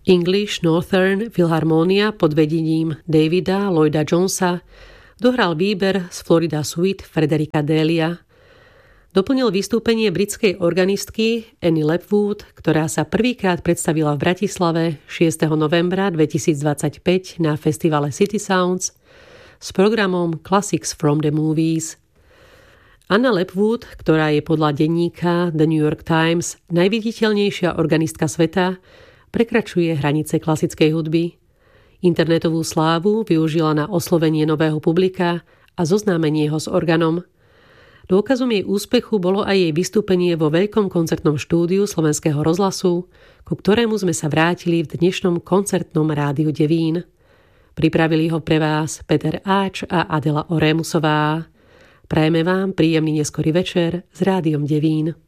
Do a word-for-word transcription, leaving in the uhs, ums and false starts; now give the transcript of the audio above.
English Northern Philharmonia pod vedením Davida Lloyda Jonesa dohral výber z Florida Suite Fredericka Delia. Doplnil vystúpenie britskej organistky Annie Lapwood, ktorá sa prvýkrát predstavila v Bratislave šiesteho novembra dvetisícdvadsaťpäť na festivale City Sounds s programom Classics from the Movies. Anna Lapwood, ktorá je podľa denníka The New York Times najviditeľnejšia organistka sveta, prekračuje hranice klasickej hudby. Internetovú slávu využila na oslovenie nového publika a zoznámenie ho s organom. Dôkazom jej úspechu bolo aj jej vystúpenie vo veľkom koncertnom štúdiu Slovenského rozhlasu, ku ktorému sme sa vrátili v dnešnom koncertnom rádiu Devín. Pripravili ho pre vás Peter Áč a Adela Orémusová. Prajeme vám príjemný neskorý večer s rádiom Devín.